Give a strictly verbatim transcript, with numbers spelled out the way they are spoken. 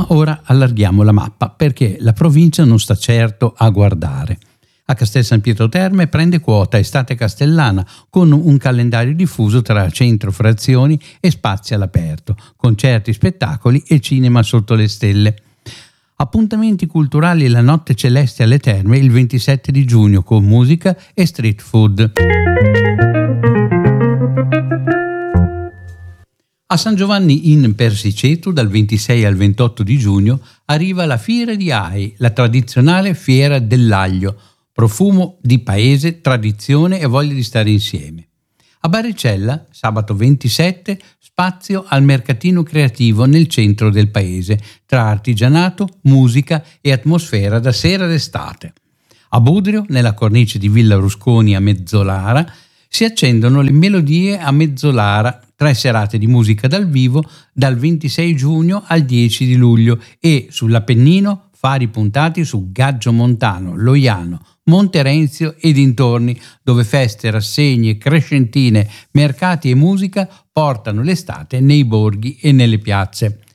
Ma ora allarghiamo la mappa perché la provincia non sta certo a guardare. A Castel San Pietro Terme prende quota Estate Castellana con un calendario diffuso tra centro, frazioni e spazi all'aperto, concerti, spettacoli e cinema sotto le stelle. Appuntamenti culturali la notte celeste alle Terme il ventisette di giugno con musica e street food. A San Giovanni in Persiceto dal ventisei al ventotto di giugno arriva la Fiera di Ai, la tradizionale fiera dell'aglio, profumo di paese, tradizione e voglia di stare insieme. A Baricella, sabato ventisette, spazio al mercatino creativo nel centro del paese, tra artigianato, musica e atmosfera da sera d'estate. A Budrio, nella cornice di Villa Rusconi a Mezzolara, si accendono le melodie a Mezzolara, tre serate di musica dal vivo dal ventisei giugno al dieci di luglio e sull'Appennino fari puntati su Gaggio Montano, Loiano, Monterenzio e dintorni, dove feste, rassegne, crescentine, mercati e musica portano l'estate nei borghi e nelle piazze.